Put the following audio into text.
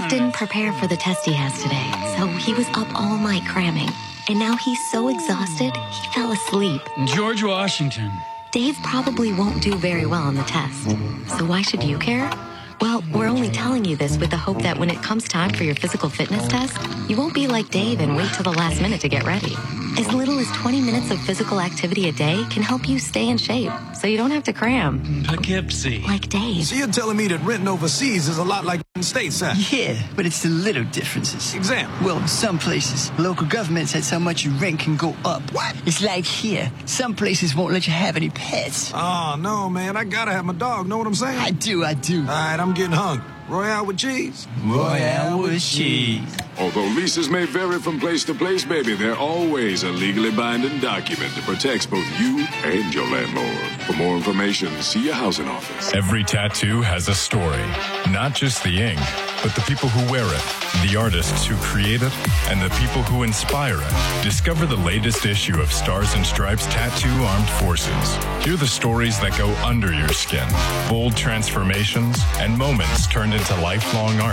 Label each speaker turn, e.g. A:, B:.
A: didn't prepare for the test he has today, so he was up all night cramming. And now he's so exhausted, he fell asleep.
B: George Washington.
A: Dave probably won't do very well on the test. So why should you care? Well, we're only telling you this with the hope that when it comes time for your physical fitness test, you won't be like Dave and wait till the last minute to get ready. As little as 20 minutes of physical activity a day can help you stay in shape, so you don't have to cram.
B: Poughkeepsie.
A: Like Dave.
C: So you're telling me that renting overseas is a lot like stateside?
D: Yeah, but it's the little differences.
C: Example?
D: Well, in some places, local governments says how much your rent can go up.
C: What?
D: It's like here. Some places won't let you have any pets.
C: Oh, no, man. I gotta have my dog. Know what I'm saying?
D: I do.
C: All right, I'm getting hungry. Royale with cheese?
D: Royale with cheese.
E: Although leases may vary from place to place, baby, they're always a legally binding document that protects both you and your landlord. For more information, see your housing office.
F: Every tattoo has a story. Not just the ink, but the people who wear it, the artists who create it, and the people who inspire it. Discover the latest issue of Stars and Stripes Tattoo Armed Forces. Hear the stories that go under your skin, bold transformations, and moments turned into lifelong art.